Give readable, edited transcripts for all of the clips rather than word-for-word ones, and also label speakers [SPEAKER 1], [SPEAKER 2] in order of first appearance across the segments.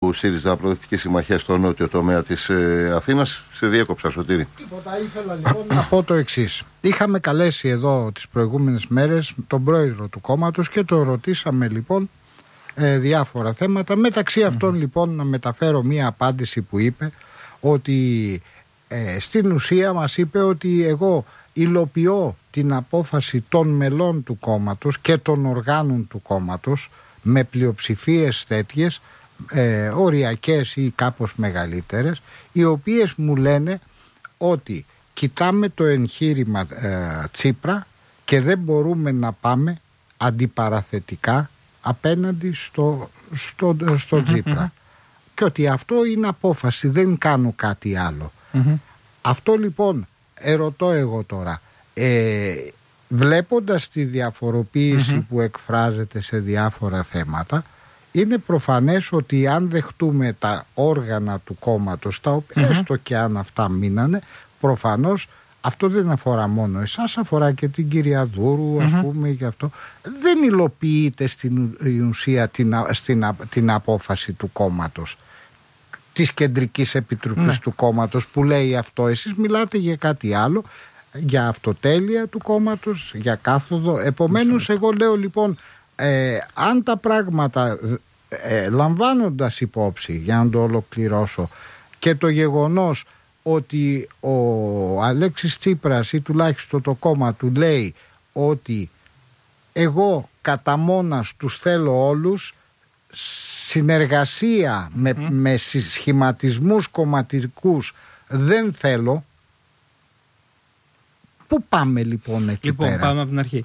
[SPEAKER 1] του ΣΥΡΙΖΑ Προοδευτική Συμμαχία στο νότιο τομέα της Αθήνας. Σε διέκοψα, Σωτήρη.
[SPEAKER 2] Τίποτα, ήθελα λοιπόν να πω το εξής. Είχαμε καλέσει εδώ τις προηγούμενες μέρες τον πρόεδρο του κόμματος και τον ρωτήσαμε λοιπόν διάφορα θέματα. Μεταξύ αυτών λοιπόν να μεταφέρω μία απάντηση που είπε ότι στην ουσία μας είπε ότι εγώ υλοποιώ την απόφαση των μελών του κόμματος και των οργάνων του κόμματος με πλειοψηφίες τέτοιες, οριακές ή κάπως μεγαλύτερες, οι οποίες μου λένε ότι κοιτάμε το εγχείρημα Τσίπρα και δεν μπορούμε να πάμε αντιπαραθετικά απέναντι στο Τσίπρα και ότι αυτό είναι απόφαση, δεν κάνω κάτι άλλο. Αυτό λοιπόν ερωτώ εγώ τώρα, βλέποντας τη διαφοροποίηση που εκφράζεται σε διάφορα θέματα, είναι προφανές ότι αν δεχτούμε τα όργανα του κόμματος, τα οποία έστω και αν αυτά μείνανε, προφανώς αυτό δεν αφορά μόνο εσάς, αφορά και την κυρία Δούρου, ας πούμε, και αυτό. Δεν υλοποιείται στην ουσία την απόφαση του κόμματος, της Κεντρικής Επιτροπής του κόμματος που λέει αυτό. Εσείς μιλάτε για κάτι άλλο, για αυτοτέλεια του κόμματος, για κάθοδο. Επομένως εγώ λέω λοιπόν, αν τα πράγματα λαμβάνοντας υπόψη, για να το ολοκληρώσω, και το γεγονός ότι ο Αλέξης Τσίπρας ή τουλάχιστον το κόμμα του λέει ότι εγώ κατά μόνας τους θέλω όλους, συνεργασία με σχηματισμούς κομματικούς δεν θέλω. Πού πάμε λοιπόν εκεί πέρα?
[SPEAKER 3] Πάμε από την αρχή.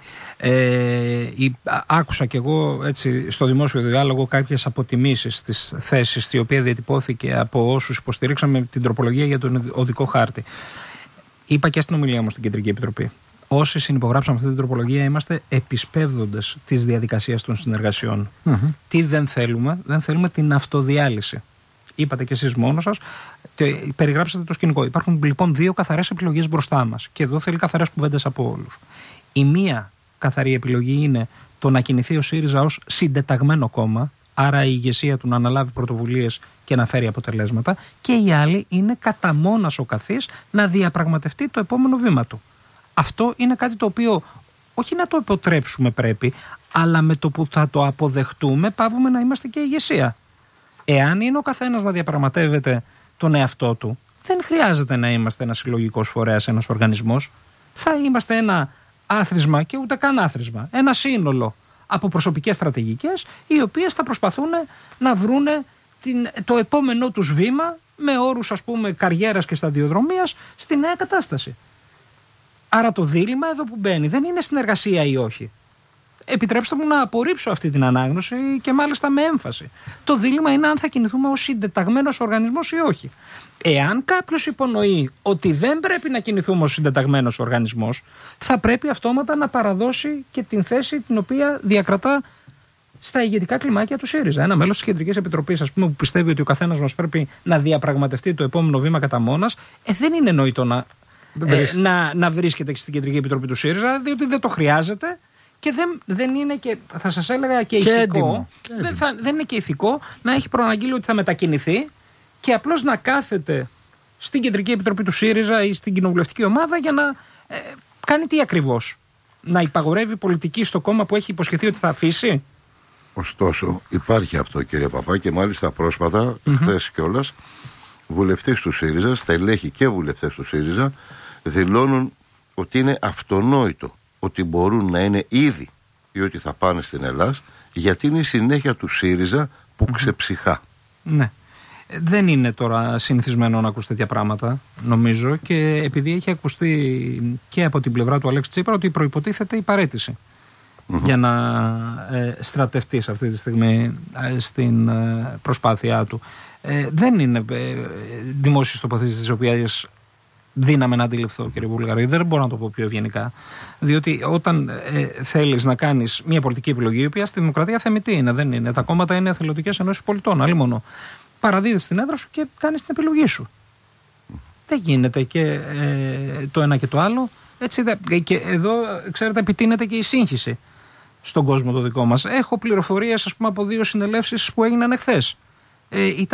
[SPEAKER 3] Άκουσα κι εγώ έτσι, στο δημόσιο διάλογο κάποιες αποτιμήσεις της θέσης η οποία διατυπώθηκε από όσους υποστηρίξαμε την τροπολογία για τον οδικό χάρτη. Είπα και στην ομιλία μου στην Κεντρική Επιτροπή. Όσοι συνυπογράψαμε αυτή την τροπολογία είμαστε επισπεύδοντες της διαδικασίας των συνεργασιών. Τι δεν θέλουμε? Δεν θέλουμε την αυτοδιάλυση. Είπατε κι εσείς μόνος σας, περιγράψατε το σκηνικό. Υπάρχουν λοιπόν δύο καθαρές επιλογές μπροστά μας. Και εδώ θέλει καθαρές κουβέντες από όλους. Η μία καθαρή επιλογή είναι το να κινηθεί ο ΣΥΡΙΖΑ ως συντεταγμένο κόμμα, άρα η ηγεσία του να αναλάβει πρωτοβουλίες και να φέρει αποτελέσματα. Και η άλλη είναι κατά μόνας ο καθής να διαπραγματευτεί το επόμενο βήμα του. Αυτό είναι κάτι το οποίο όχι να το υποτρέψουμε πρέπει, αλλά με το που θα το αποδεχτούμε πάβουμε να είμαστε και ηγεσία. Εάν είναι ο καθένας να διαπραγματεύεται τον εαυτό του, δεν χρειάζεται να είμαστε ένας συλλογικός φορέας, ένας οργανισμός. Θα είμαστε ένα άθροισμα και ούτε καν άθροισμα. Ένα σύνολο από προσωπικές στρατηγικές, οι οποίες θα προσπαθούν να βρούνε το επόμενό τους βήμα με όρους, ας πούμε, καριέρας και σταδιοδρομίας στη νέα κατάσταση. Άρα το δίλημμα εδώ που μπαίνει δεν είναι συνεργασία ή όχι. Επιτρέψτε μου να απορρίψω αυτή την ανάγνωση και μάλιστα με έμφαση. Το δίλημμα είναι αν θα κινηθούμε ως συντεταγμένος οργανισμός ή όχι. Εάν κάποιος υπονοεί ότι δεν πρέπει να κινηθούμε ως συντεταγμένος οργανισμός, θα πρέπει αυτόματα να παραδώσει και την θέση την οποία διακρατά στα ηγετικά κλιμάκια του ΣΥΡΙΖΑ. Ένα μέλος της Κεντρικής Επιτροπής, ας πούμε, που πιστεύει ότι ο καθένας μας πρέπει να διαπραγματευτεί το επόμενο βήμα κατά μόνας, δεν είναι νοητό να βρίσκεται και στην Κεντρική Επιτροπή του ΣΥΡΙΖΑ, διότι δεν το χρειάζεται. Και δεν είναι και, θα σας έλεγα, και ηθικό. Δεν είναι και ηθικό να έχει προαναγγείλει ότι θα μετακινηθεί και απλώς να κάθεται στην Κεντρική Επιτροπή του ΣΥΡΙΖΑ ή στην κοινοβουλευτική ομάδα για να κάνει τι ακριβώς? Να υπαγορεύει πολιτική στο κόμμα που έχει υποσχεθεί ότι θα αφήσει.
[SPEAKER 1] Ωστόσο, υπάρχει αυτό, κύριε Παπά, και μάλιστα πρόσφατα, χθες κιόλας, βουλευτές του ΣΥΡΙΖΑ, στελέχοι και βουλευτές του ΣΥΡΙΖΑ, δηλώνουν ότι είναι αυτονόητο ότι μπορούν να είναι ήδη ή ότι θα πάνε στην Ελλάδα, γιατί είναι η συνέχεια του ΣΥΡΙΖΑ που ξεψυχά.
[SPEAKER 3] Ναι. Δεν είναι τώρα συνηθισμένο να ακούς τέτοια πράγματα, νομίζω, και επειδή έχει ακουστεί και από την πλευρά του Αλέξη Τσίπρα ότι προϋποτίθεται η παραίτηση για να στρατευτεί σε αυτή τη στιγμή στην προσπάθειά του. Δεν είναι δημόσιες τοποθετήσεις τις οποίες δύναμε να αντιληφθώ, κύριε Βουλγαρή. Δεν μπορώ να το πω πιο ευγενικά. Διότι όταν θέλεις να κάνεις μια πολιτική επιλογή, η οποία στη δημοκρατία θεμιτή είναι, δεν είναι. Τα κόμματα είναι εθελοντικές ενώσεις πολιτών. Άλλη μόνο. Παραδίδεις την έδρα σου και κάνεις την επιλογή σου. Δεν γίνεται και το ένα και το άλλο. Έτσι, και εδώ, ξέρετε, επιτείνεται και η σύγχυση στον κόσμο το δικό μας. Έχω πληροφορίες, ας πούμε, από 2 συνελεύσεις που έγιναν εχθές.